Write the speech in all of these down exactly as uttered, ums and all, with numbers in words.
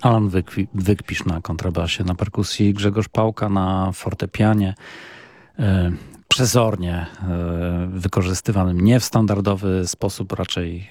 Alan Wykwi- Wykpisz na kontrabasie, na perkusji Grzegorz Pałka na fortepianie. E, przezornie e, wykorzystywanym, nie w standardowy sposób, raczej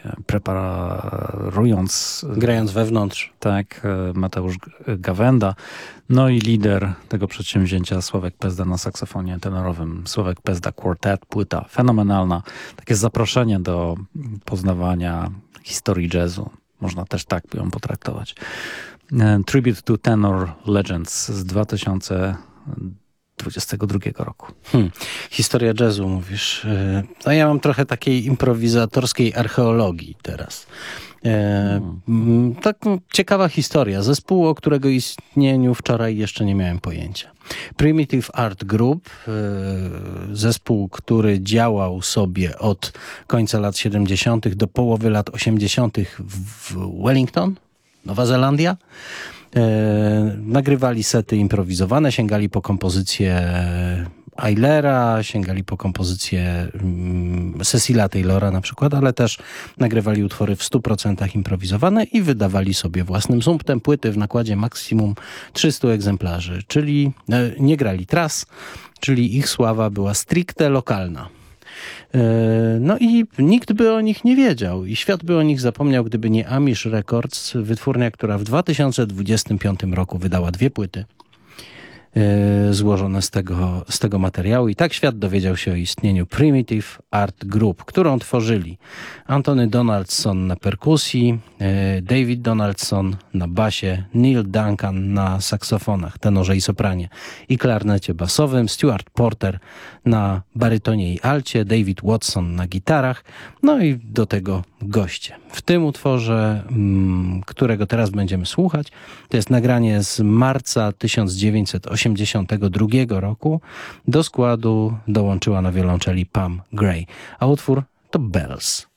preparując. Grając wewnątrz. Tak, e, Mateusz Gawenda. No i lider tego przedsięwzięcia Sławek Pezda na saksofonie tenorowym. Sławek Pezda Quartet, płyta fenomenalna. Takie zaproszenie do poznawania historii jazzu. Można też tak ją potraktować. Tribute to Tenor Legends z dwa tysiące dwudziestego drugiego roku. Hmm. Historia jazzu mówisz. No ja mam trochę takiej improwizatorskiej archeologii teraz. E, hmm. Tak ciekawa historia. Zespół, o którego istnieniu wczoraj jeszcze nie miałem pojęcia. Primitive Art Group, e, zespół, który działał sobie od końca lat siedemdziesiątych do połowy lat osiemdziesiątych w Wellington, Nowa Zelandia. E, nagrywali sety improwizowane, sięgali po kompozycje Eilera, sięgali po kompozycję mm, Cecila Taylora na przykład, ale też nagrywali utwory w stu procentach improwizowane i wydawali sobie własnym sumptem płyty w nakładzie maksimum trzystu egzemplarzy, czyli e, nie grali tras, czyli ich sława była stricte lokalna. No i nikt by o nich nie wiedział i świat by o nich zapomniał, gdyby nie Amish Records, wytwórnia, która w dwa tysiące dwudziestym piątym roku wydała dwie płyty złożone z tego, z tego materiału i tak świat dowiedział się o istnieniu Primitive Art Group, którą tworzyli Anthony Donaldson na perkusji, David Donaldson na basie, Neil Duncan na saksofonach, tenorze i sopranie i klarnecie basowym, Stuart Porter na barytonie i alcie, David Watson na gitarach, no i do tego goście. W tym utworze, którego teraz będziemy słuchać, to jest nagranie z marca tysiąc dziewięćset osiemdziesiątego drugiego roku. Do składu dołączyła na wiolonczeli Pam Gray, a utwór to Bells.